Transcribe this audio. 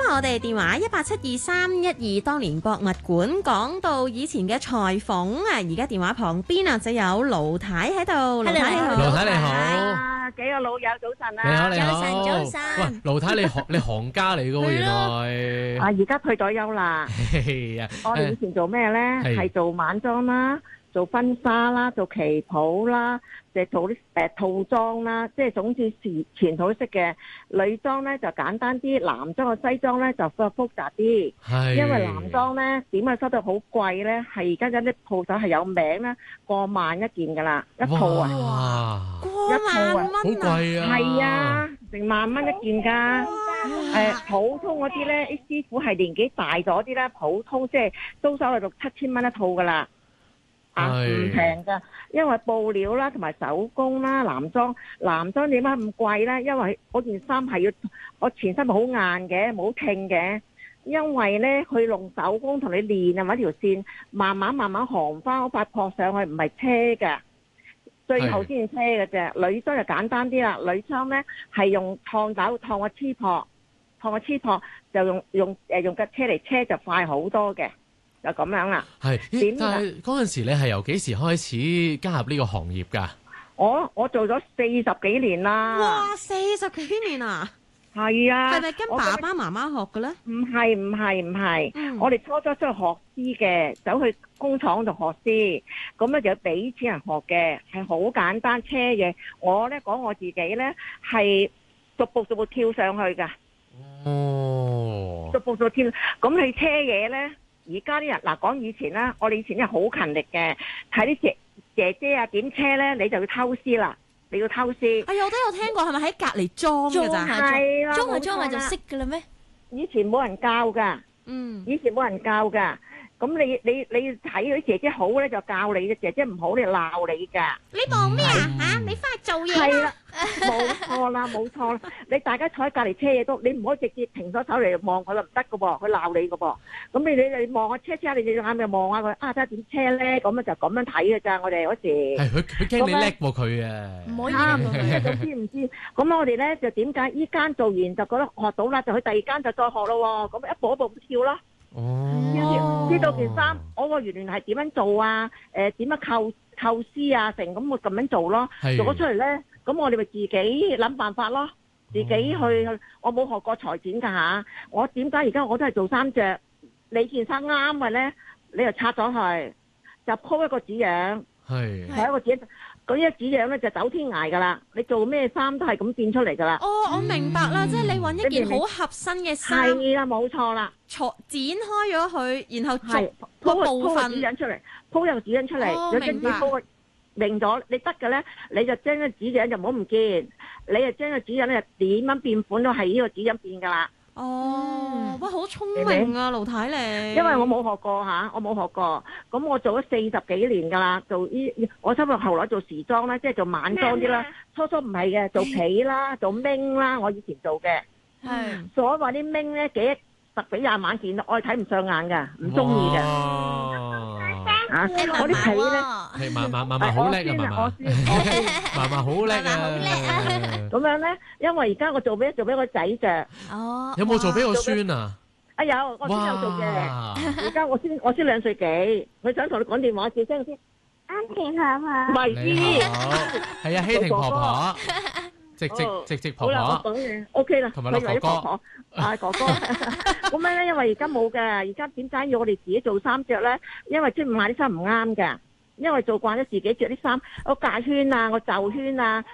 我哋電話1872312，當年博物館講到以前嘅裁縫啊，而家電話旁邊啊就有盧太喺度。盧太你好， 盧太你好。 啊，幾個老友早晨啊！ 你好你好。 早晨。 喂，盧太你行家嚟噶喎，原來。 啊，而家退咗休啦。 係啊。 我哋以前做咩咧？係做晚裝啦，做婚紗啦，做旗袍啦，就做啲套裝啦，即係總之前套式嘅。女裝咧就簡單啲，男裝嘅西裝咧就複雜啲。 係。 因為男裝咧點解收得好貴咧？係而家有啲鋪頭係有名啦，過萬一件噶啦，一套啊。 哇！ 過萬蚊啊！ 好貴啊！ 係啊，成萬蚊一件㗎。普通嗰啲咧，啲師傅係年紀大咗啲咧，普通即係都收到6、7千蚊一套㗎啦。啊，唔平㗎，因為布料啦同埋手工啦，男裝點解咁貴咧？因為嗰件衫係要我前身好硬嘅，冇挺嘅。因為咧，佢用手工同你練啊，揾條線慢慢行翻嗰塊撲上去，唔係車㗎。最後先車嘅啫。女裝就簡單啲啦，女裝咧係用燙斗燙個黐撲，就用架車嚟車就快好多嘅，就咁樣啦。 係，但係嗰陣時你係由幾時開始加入呢個行業㗎？我做咗40幾年啦。 哇，40幾年啊！ 係啊。 係咪跟爸爸媽媽學嘅咧？ 唔係，我哋初初出去學師嘅，走去工廠度學師，咁咧就要俾錢人學嘅，係好簡單車嘢。我咧講我自己咧係逐步跳上去㗎。 哦。逐步跳，咁你車嘢咧，而家啲人嗱講以前啦，我哋以前係好勤力嘅，睇啲姐姐啊點車咧，你就要偷師啦。你要偷師， 哎呀，我都有聽過，係咪喺隔離裝㗎咋？ 係啦， 裝下就識㗎啦咩？ 以前冇人教㗎，以前冇人教㗎。咁你睇嗰啲姐姐好咧就教你嘅，姐姐唔好你就鬧你㗎。 你望咩啊？嚇，你翻去做嘢啦。 係啦，冇錯啦。你大家坐喺隔離車嘢都，你唔可以直接停咗手嚟望佢啦，唔得㗎噃，佢鬧你㗎噃。咁你望下車，你隻眼咪望下佢，睇下點車咧？咁就咁樣睇㗎咋，我哋嗰時。係佢驚你叻過佢啊！ 唔可以。 唔知。咁我哋咧就點解依間做完就覺得學到啦，就去第二間就再學咯喎。咁一步一步跳啦。 哦， 知道件衫我個原來係點樣做啊？點樣構絲啊？成咁我咁樣做咯，做咗出嚟咧，咁我哋咪自己諗辦法咯，自己去。我冇學過裁剪㗎嚇，我點解而家我都係做衫着？你件衫啱嘅咧，你就拆咗佢，就鋪一個紙樣，係一個紙。嗰啲紙樣咧就走天涯㗎啦，你做咩衫都係咁變出嚟㗎啦。 哦，我明白啦，即係你揾一件好合身嘅衫， 係啦，冇錯啦， 剪開咗佢，然後鋪部分紙樣出嚟，鋪有紙樣出嚟，有張紙鋪明咗，你得嘅咧，你就將個紙樣就唔好唔見，你就將個紙樣咧點樣變款都係呢個紙樣變㗎啦。 哦，哇，好聰明啊，盧太你。 因為我冇學過嚇，咁我做咗40幾年㗎啦，我收入後來做時裝啦，即係做晚裝啲啦。初唔係嘅，做皮啦，做มิ้啦，我以前做嘅。係。所以話啲มิ้咧10幾20萬件，我係睇唔上眼㗎，唔中意嘅。我啲皮咧， 係嫲嫲好叻啊！嫲嫲好叻啊！ 咁樣咧，因為而家我做俾個仔着。 哦。 有冇做俾個孫啊？ 有，我先有做嘅。而家我先2歲幾，佢想同你講電話，叫聲先。阿婷婆婆。唔係啲。 係啊，希婷婆婆。直婆婆。好啦，我講嘢 OK 啦。 同埋哥哥。 哥哥。咁樣咧，因為而家冇嘅，而家點解要我哋自己做衫着咧？因為出面買啲衫唔啱㗎，因為做慣咗自己着啲衫，我架圈啊，我袖圈啊。